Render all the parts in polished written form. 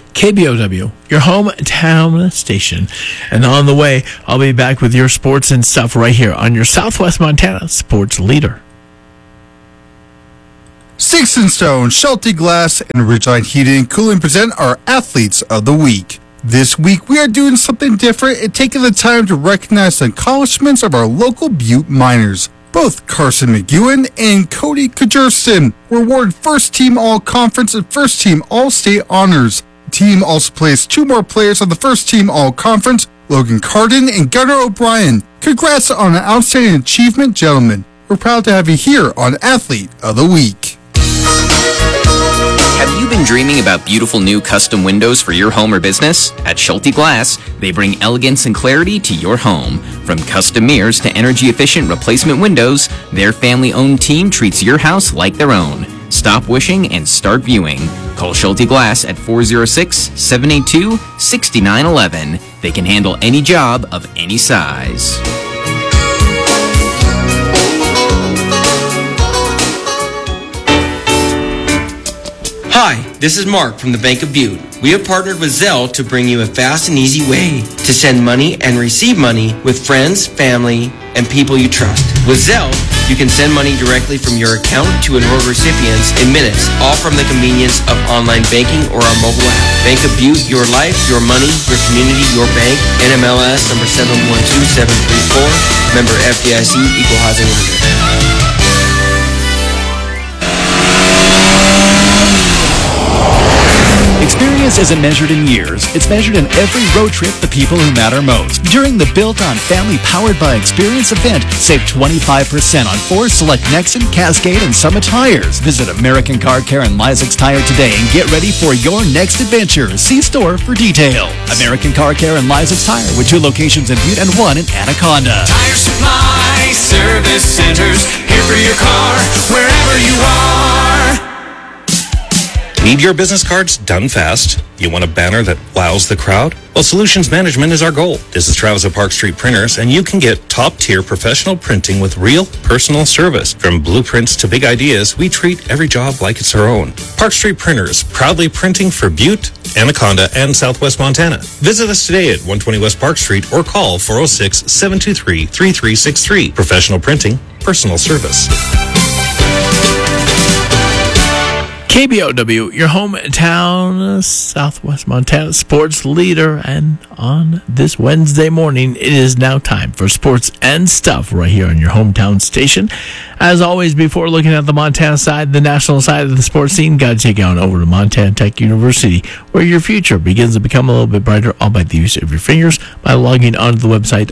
KBOW, your hometown station. And on the way, I'll be back with your sports and stuff right here on your Southwest Montana sports leader. Sticks and Stones, Schulte Glass, and Ridgeline Heating and Cooling present our Athletes of the Week. This week, we are doing something different and taking the time to recognize the accomplishments of our local Butte miners. Both Carson McEwen and Cody Kajerson were awarded First Team All-Conference and First Team All-State honors. The team also placed two more players on the First Team All-Conference, Logan Carden and Gunnar O'Brien. Congrats on an outstanding achievement, gentlemen. We're proud to have you here on Athlete of the Week. Have you been dreaming about beautiful new custom windows for your home or business? At Schulte Glass, they bring elegance and clarity to your home. From custom mirrors to energy-efficient replacement windows, their family-owned team treats your house like their own. Stop wishing and start viewing. Call Schulte Glass at 406-782-6911. They can handle any job of any size. Hi, this is Mark from the Bank of Butte. We have partnered with Zelle to bring you a fast and easy way to send money and receive money with friends, family, and people you trust. With Zelle, you can send money directly from your account to enrolled recipients in minutes, all from the convenience of online banking or our mobile app. Bank of Butte, your life, your money, your community, your bank. NMLS number 712734. Member FDIC, Equal Housing Lender. Experience isn't measured in years. It's measured in every road trip the people who matter most. During the Built On Family Powered by Experience event, save 25% on 4 select Nexen, Cascade, and Summit tires. Visit American Car Care and Lysick's Tire today and get ready for your next adventure. See store for details. American Car Care and Lysick's Tire with 2 locations in Butte and 1 in Anaconda. Tire Supply Service Centers, here for your car, wherever you are. Need your business cards done fast? You want a banner that wows the crowd? Well, Solutions Management is our goal. This is Travis at Park Street Printers, and you can get top-tier professional printing with real personal service. From blueprints to big ideas, we treat every job like it's our own. Park Street Printers, proudly printing for Butte, Anaconda, and Southwest Montana. Visit us today at 120 West Park Street or call 406-723-3363. Professional printing, personal service. KBOW, your hometown Southwest Montana sports leader. And on this Wednesday morning, it is now time for sports and stuff right here on your hometown station. As always, before looking at the Montana side, the national side of the sports scene, got to take you on over to Montana Tech University, where your future begins to become a little bit brighter, all by the use of your fingers, by logging onto the website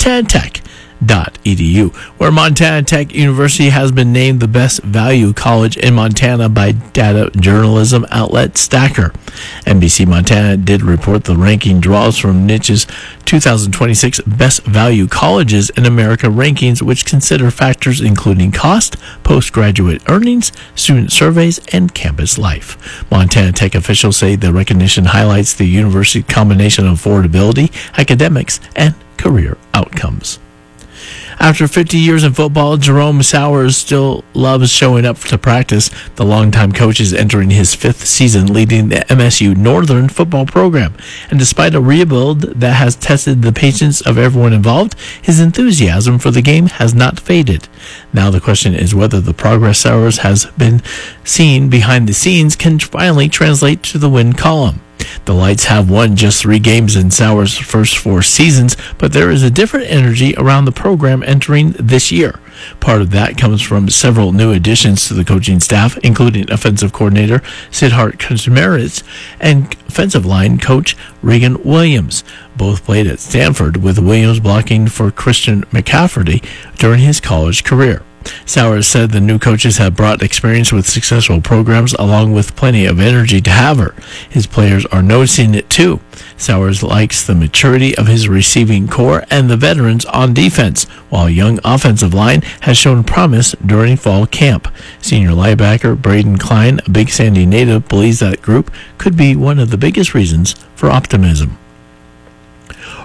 montanatech.edu, where Montana Tech University has been named the best value college in Montana by data journalism outlet Stacker. NBC Montana did report the ranking draws from Niche's 2026 Best Value Colleges in America rankings, which consider factors including cost, postgraduate earnings, student surveys, and campus life. Montana Tech officials say the recognition highlights the university's combination of affordability, academics, and career outcomes. After 50 years in football, Jerome Sowers still loves showing up to practice. The longtime coach is entering his 5th season leading the MSU Northern football program. And despite a rebuild that has tested the patience of everyone involved, his enthusiasm for the game has not faded. Now the question is whether the progress Sowers has been seen behind the scenes can finally translate to the win column. The Lights have won just 3 games in Sowers' first 4 seasons, but there is a different energy around the program entering this year. Part of that comes from several new additions to the coaching staff, including offensive coordinator Siddharth Kazimierz and offensive line coach Regan Williams. Both played at Stanford, with Williams blocking for Christian McCafferty during his college career. Sowers said the new coaches have brought experience with successful programs along with plenty of energy to have her. His players are noticing it too. Sowers likes the maturity of his receiving core and the veterans on defense, while young offensive line has shown promise during fall camp. Senior linebacker Braden Klein, a Big Sandy native, believes that group could be one of the biggest reasons for optimism.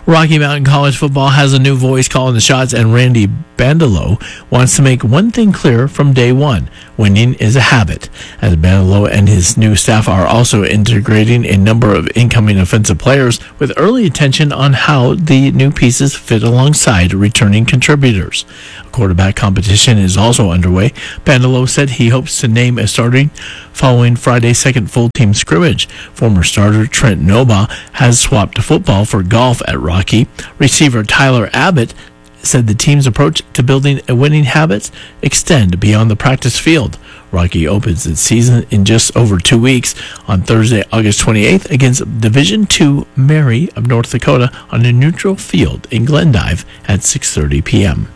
Rocky Mountain College football has a new voice calling the shots, and Randy Bandelow wants to make one thing clear from day one: winning is a habit. As Bandelow and his new staff are also integrating a number of incoming offensive players with early attention on how the new pieces fit alongside returning contributors. A quarterback competition is also underway. Bandelow said he hopes to name a starting following Friday's second full-team scrimmage. Former starter Trent Noba has swapped to football for golf at Rocky. Receiver Tyler Abbott said the team's approach to building a winning habits extend beyond the practice field. Rocky opens its season in just over 2 weeks on Thursday, August 28th against Division II Mary of North Dakota on a neutral field in Glendive at 6:30 p.m.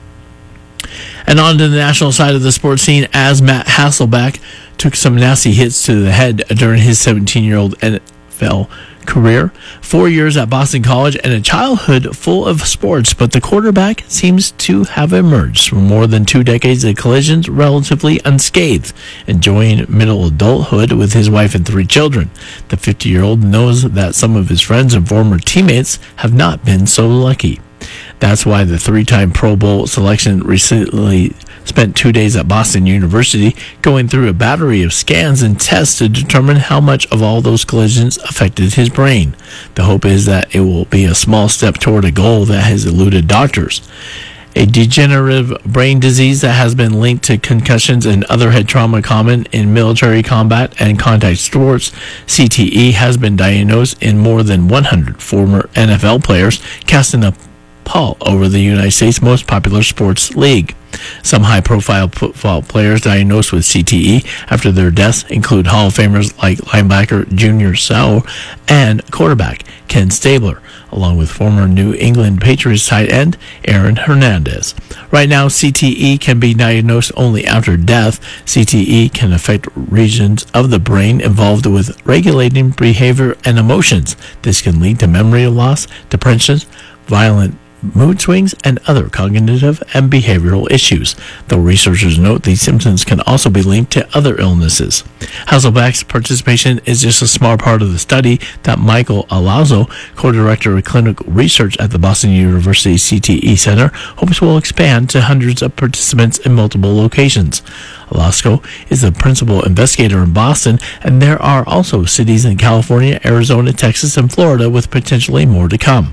And on to the national side of the sports scene, as Matt Hasselbeck took some nasty hits to the head during his 17-year-old NFL career. 4 years at Boston College and a childhood full of sports, but the quarterback seems to have emerged from more than 2 decades of collisions relatively unscathed, enjoying middle adulthood with his wife and 3 children. The 50-year-old knows that some of his friends and former teammates have not been so lucky. That's why the 3-time Pro Bowl selection recently spent 2 days at Boston University going through a battery of scans and tests to determine how much of all those collisions affected his brain. The hope is that it will be a small step toward a goal that has eluded doctors. A degenerative brain disease that has been linked to concussions and other head trauma common in military combat and contact sports, CTE, has been diagnosed in more than 100 former NFL players, casting a pall over the United States' most popular sports league. Some high-profile football players diagnosed with CTE after their deaths include Hall of Famers like linebacker Junior Seau and quarterback Ken Stabler, along with former New England Patriots tight end Aaron Hernandez. Right now, CTE can be diagnosed only after death. CTE can affect regions of the brain involved with regulating behavior and emotions. This can lead to memory loss, depression, violent mood swings, and other cognitive and behavioral issues, though researchers note these symptoms can also be linked to other illnesses. Hasselbeck's participation is just a small part of the study that Michael Alazzo, co-director of clinical research at the Boston University CTE Center, hopes will expand to hundreds of participants in multiple locations. Alazzo is the principal investigator in Boston, and there are also cities in California, Arizona, Texas, and Florida with potentially more to come.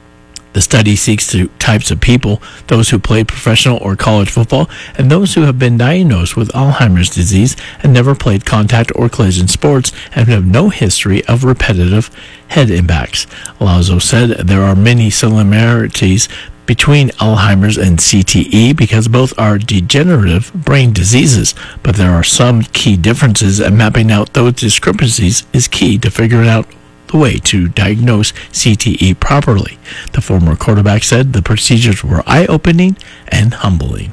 The study seeks two types of people: those who play professional or college football, and those who have been diagnosed with Alzheimer's disease and never played contact or collision sports and have no history of repetitive head impacts. Alazzo said there are many similarities between Alzheimer's and CTE because both are degenerative brain diseases, but there are some key differences, and mapping out those discrepancies is key to figuring out the way to diagnose CTE properly. The former quarterback said the procedures were eye-opening and humbling.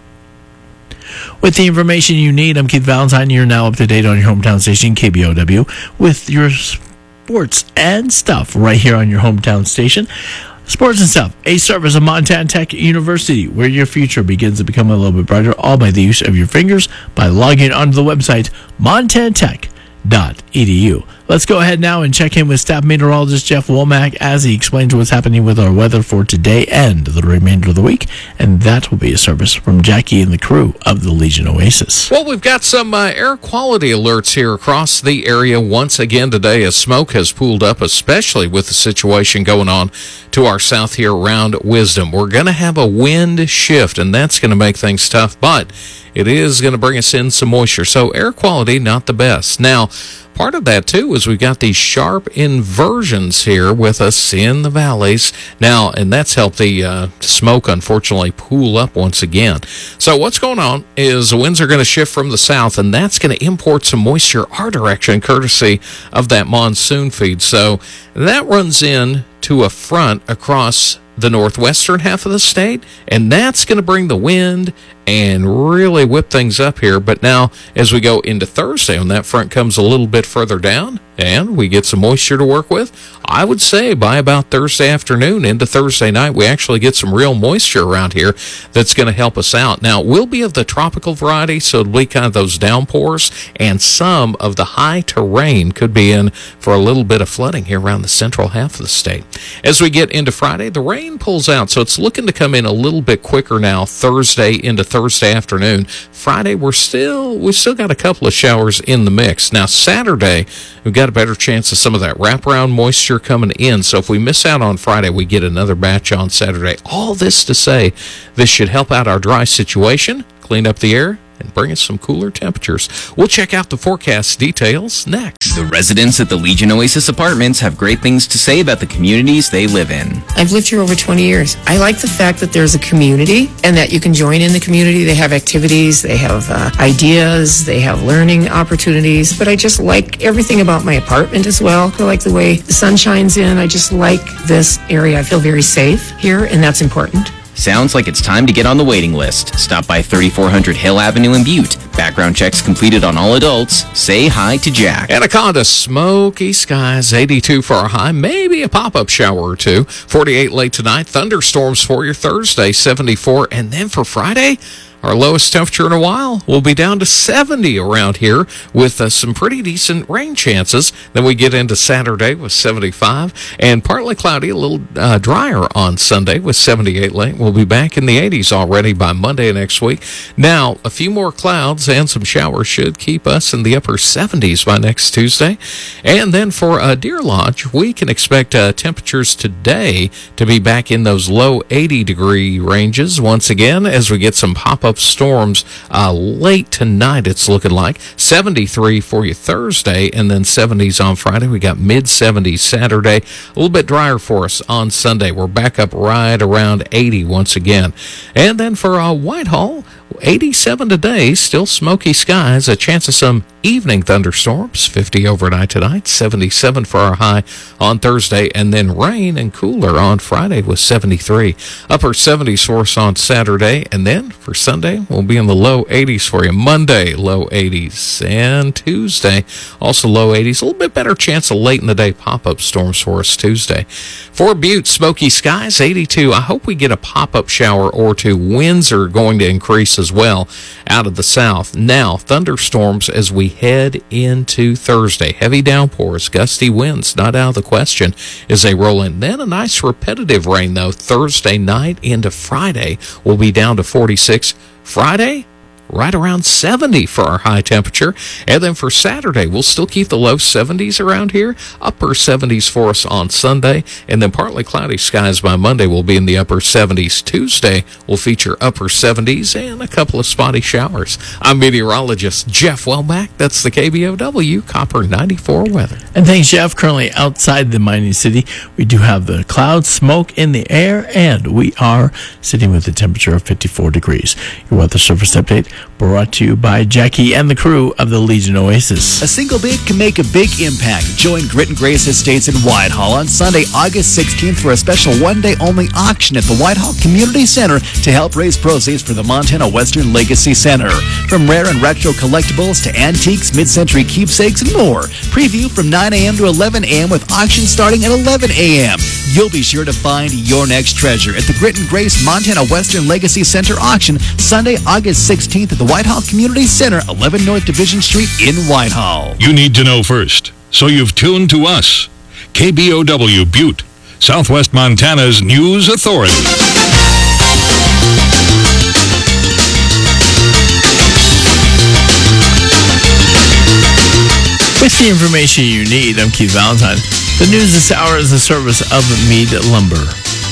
With the information you need, I'm Keith Valentine. You're now up to date on your hometown station, KBOW, with your sports and stuff right here on your hometown station. Sports and Stuff, a service of Montana Tech University, where your future begins to become a little bit brighter, all by the use of your fingers by logging onto the website montanatech.edu. Let's go ahead now and check in with staff meteorologist Jeff Womack as he explains what's happening with our weather for today and the remainder of the week. And that will be a service from Jackie and the crew of the Legion Oasis. Well, we've got some air quality alerts here across the area once again today as smoke has pooled up, especially with the situation going on to our south here around Wisdom. We're going to have a wind shift, and that's going to make things tough, but it is going to bring us in some moisture. So air quality, not the best. Now, part of that, too, is we've got these sharp inversions here with us in the valleys. Now, and that's helped the smoke, unfortunately, pool up once again. So what's going on is the winds are going to shift from the south, and that's going to import some moisture our direction, courtesy of that monsoon feed. So that runs in to a front across the northwestern half of the state, and that's going to bring the wind and really whip things up here. But now, as we go into Thursday, when that front comes a little bit further down and we get some moisture to work with, I would say by about Thursday afternoon into Thursday night, we actually get some real moisture around here that's going to help us out. Now, we'll be of the tropical variety, so it'll be kind of those downpours, and some of the high terrain could be in for a little bit of flooding here around the central half of the state. As we get into Friday, the rain pulls out, so it's looking to come in a little bit quicker now, Thursday into Thursday afternoon. Friday, we've still got a couple of showers in the mix. Now, Saturday, we've got a better chance of some of that wraparound moisture coming in, so if we miss out on Friday, we get another batch on Saturday. All this to say, this should help out our dry situation, clean up the air, and bring us some cooler temperatures. We'll check out the forecast details next. The residents at the Legion Oasis Apartments have great things to say about the communities they live in. I've lived here over 20 years. I like the fact that there's a community and that you can join in the community. They have activities, they have ideas, they have learning opportunities, but I just like everything about my apartment as well. I like the way the sun shines in. I just like this area. I feel very safe here, and that's important. Sounds like it's time to get on the waiting list. Stop by 3400 Hill Avenue in Butte. Background checks completed on all adults. Say hi to Jack. Anaconda, smoky skies, 82 for our high, maybe a pop-up shower or two. 48 late tonight, thunderstorms for your Thursday, 74. And then for Friday, our lowest temperature in a while will be down to 70 around here with some pretty decent rain chances. Then we get into Saturday with 75 and partly cloudy, a little drier on Sunday with 78 late. We'll be back in the 80s already by Monday next week. Now, a few more clouds and some showers should keep us in the upper 70s by next Tuesday. And then for Deer Lodge, we can expect temperatures today to be back in those low 80-degree ranges once again as we get some pop-up storms late tonight, it's looking like. 73 for you Thursday, and then 70s on Friday. We got mid-70s Saturday. A little bit drier for us on Sunday. We're back up right around 80 once again. And then for Whitehall, 87 today, still smoky skies, a chance of some evening thunderstorms, 50 overnight tonight, 77 for our high on Thursday, and then rain and cooler on Friday with 73. Upper 70s for us on Saturday, and then for Sunday, we'll be in the low 80s for you. Monday, low 80s, and Tuesday, also low 80s. A little bit better chance of late in the day pop-up storms for us Tuesday. For Butte, smoky skies, 82. I hope we get a pop-up shower or two. Winds are going to increase as well out of the south. Now, thunderstorms as we head into Thursday. Heavy downpours, gusty winds, not out of the question as they roll in. Then a nice repetitive rain, though, Thursday night into Friday. We'll be down to 46. Friday, right around 70 for our high temperature. And then for Saturday, we'll still keep the low 70s around here, upper 70s for us on Sunday, and then partly cloudy skies by Monday will be in the upper 70s. Tuesday will feature upper 70s and a couple of spotty showers. I'm meteorologist Jeff Welmack. That's the KBOW Copper 94 weather. And thanks, Jeff. Currently outside the mining city, we do have the clouds, smoke in the air, and we are sitting with a temperature of 54 degrees. Your weather service update brought to you by Jackie and the crew of the Legion Oasis. A single bid can make a big impact. Join Grit and Grace Estates in Whitehall on Sunday, August 16th for a special one-day-only auction at the Whitehall Community Center to help raise proceeds for the Montana Western Legacy Center. From rare and retro collectibles to antiques, mid-century keepsakes, and more. Preview from 9 a.m. to 11 a.m. with auction starting at 11 a.m. You'll be sure to find your next treasure at the Grit and Grace Montana Western Legacy Center auction Sunday, August 16th at the Whitehall Community Center, 11 North Division Street in Whitehall. You need to know first, so you've tuned to us. KBOW Butte, Southwest Montana's news authority. With the information you need, I'm Keith Valentine. The news this hour is a service of Mead Lumber.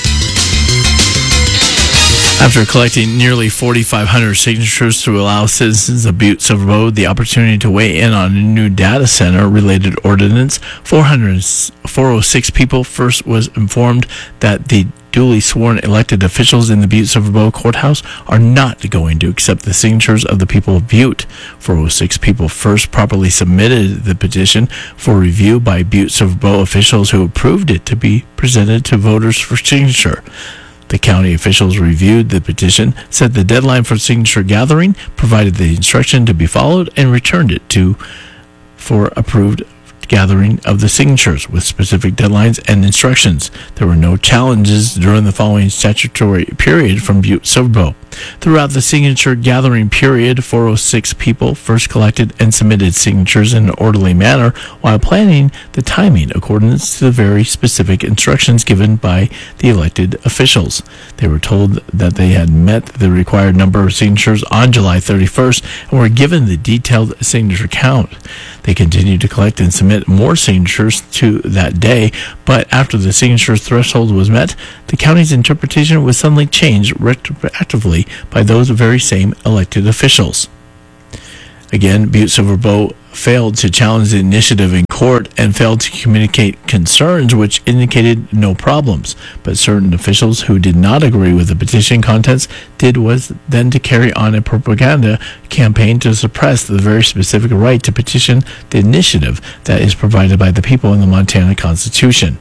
After collecting nearly 4,500 signatures to allow citizens of Butte Silver Bow the opportunity to weigh in on a new data center-related ordinance, 406 people first was informed that the duly sworn elected officials in the Butte Silver Bow courthouse are not going to accept the signatures of the people of Butte. 406 people first properly submitted the petition for review by Butte Silver Bow officials who approved it to be presented to voters for signature. The county officials reviewed the petition, set the deadline for signature gathering, provided the instruction to be followed, and returned it for approved gathering of the signatures with specific deadlines and instructions. There were no challenges during the following statutory period from Butte Silverbow. Throughout the signature gathering period, 406 people first collected and submitted signatures in an orderly manner while planning the timing according to the very specific instructions given by the elected officials. They were told that they had met the required number of signatures on July 31st and were given the detailed signature count. They continued to collect and submit more signatures to that day, but after the signature threshold was met, the county's interpretation was suddenly changed retroactively by those very same elected officials. Again, Butte Silverbow failed to challenge the initiative in court and failed to communicate concerns which indicated no problems. But certain officials who did not agree with the petition contents did was then to carry on a propaganda campaign to suppress the very specific right to petition the initiative that is provided by the people in the Montana Constitution.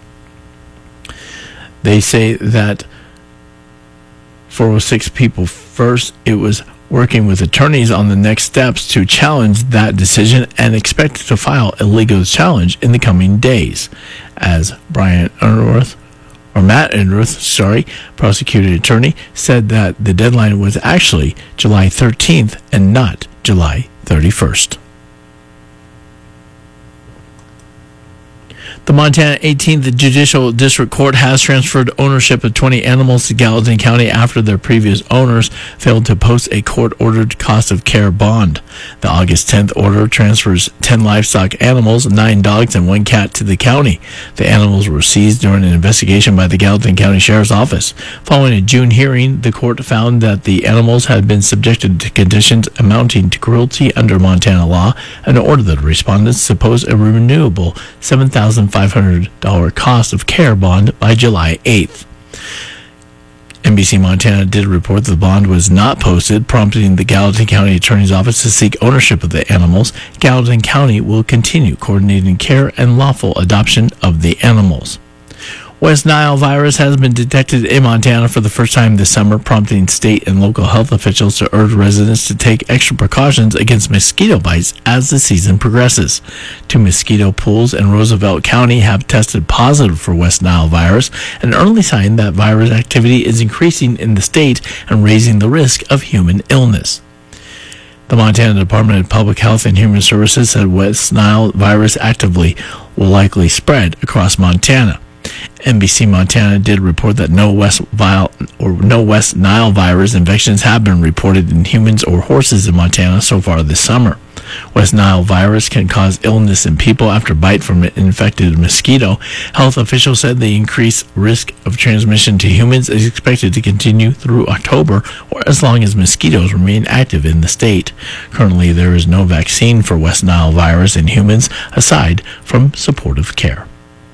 They say that 406 people first, it was working with attorneys on the next steps to challenge that decision and expect to file a legal challenge in the coming days. As Matt Unruth, prosecuting attorney, said that the deadline was actually July 13th and not July 31st. The Montana 18th Judicial District Court has transferred ownership of 20 animals to Gallatin County after their previous owners failed to post a court-ordered cost of care bond. The August 10th order transfers 10 livestock animals, 9 dogs, and 1 cat to the county. The animals were seized during an investigation by the Gallatin County Sheriff's Office. Following a June hearing, the court found that the animals had been subjected to conditions amounting to cruelty under Montana law and ordered the respondents to post a renewable $7,500 cost of care bond by July 8th. NBC Montana did report the bond was not posted, prompting the Gallatin County Attorney's Office to seek ownership of the animals. Gallatin County will continue coordinating care and lawful adoption of the animals. West Nile virus has been detected in Montana for the first time this summer, prompting state and local health officials to urge residents to take extra precautions against mosquito bites as the season progresses. 2 mosquito pools in Roosevelt County have tested positive for West Nile virus, an early sign that virus activity is increasing in the state and raising the risk of human illness. The Montana Department of Public Health and Human Services said West Nile virus actively will likely spread across Montana. NBC Montana did report that no West Nile virus infections have been reported in humans or horses in Montana so far this summer. West Nile virus can cause illness in people after bite from an infected mosquito. Health officials said the increased risk of transmission to humans is expected to continue through October or as long as mosquitoes remain active in the state. Currently, there is no vaccine for West Nile virus in humans aside from supportive care.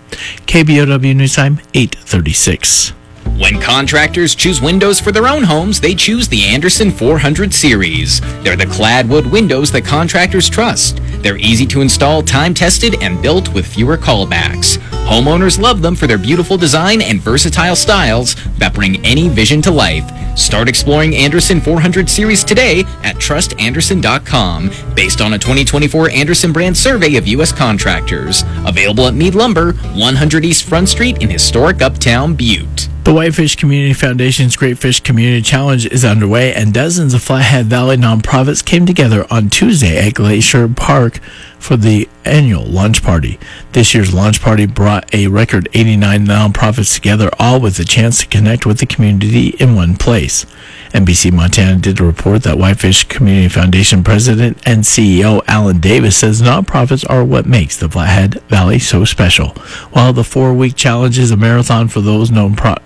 KBOW News Time, 8:36. When contractors choose windows for their own homes, they choose the Andersen 400 series. They're the clad wood windows that contractors trust. They're easy to install, time-tested, and built with fewer callbacks. Homeowners love them for their beautiful design and versatile styles that bring any vision to life. Start exploring Andersen 400 series today at trustanderson.com, based on a 2024 Andersen brand survey of U.S. contractors. Available at Mead Lumber, 100 East Front Street in historic Uptown Butte. The Whitefish Community Foundation's Great Fish Community Challenge is underway, and dozens of Flathead Valley nonprofits came together on Tuesday at Glacier Park for the annual launch party. This year's launch party brought a record 89 nonprofits together, all with a chance to connect with the community in one place. NBC Montana did report that Whitefish Community Foundation President and CEO Alan Davis says nonprofits are what makes the Flathead Valley so special. While the 4-week challenge is a marathon for those nonprofits,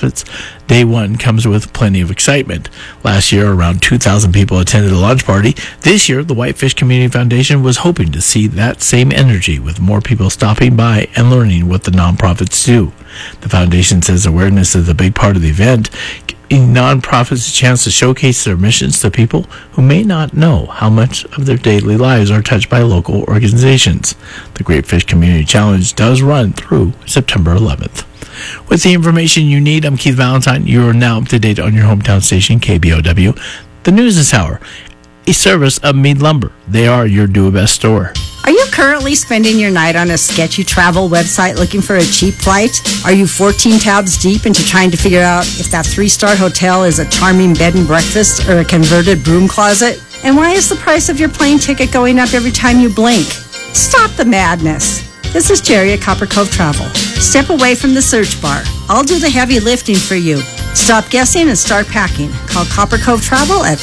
day one comes with plenty of excitement. Last year, around 2,000 people attended the launch party. This year, the Whitefish Community Foundation was hoping to see that same energy, with more people stopping by and learning what the nonprofits do. The foundation says awareness is a big part of the event, giving nonprofits a chance to showcase their missions to people who may not know how much of their daily lives are touched by local organizations. The Great Fish Community Challenge does run through September 11th. With the information you need, I'm Keith Valentine. You are now up to date on your hometown station, KBOW. The news this hour, a service of Mead Lumber. They are your do-best store. Are you currently spending your night on a sketchy travel website looking for a cheap flight? Are you 14 tabs deep into trying to figure out if that 3-star hotel is a charming bed and breakfast or a converted broom closet? And why is the price of your plane ticket going up every time you blink? Stop the madness. This is Jerry at Copper Cove Travel. Step away from the search bar. I'll do the heavy lifting for you. Stop guessing and start packing. Call Copper Cove Travel at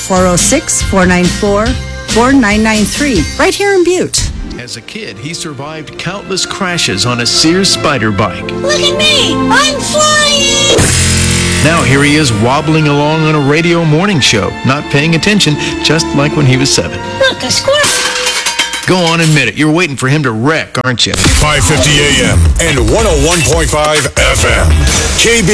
406-494-4993, right here in Butte. As a kid, he survived countless crashes on a Sears Spider bike. Look at me! I'm flying! Now here he is wobbling along on a radio morning show, not paying attention, just like when he was 7. Look, a squirrel! Go on, admit it. You're waiting for him to wreck, aren't you? 550 AM and 101.5 FM. KB